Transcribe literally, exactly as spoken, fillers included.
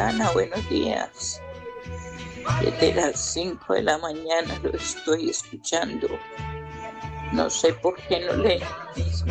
Rosana, buenos días. Desde las cinco de la mañana lo estoy escuchando. No sé por qué no le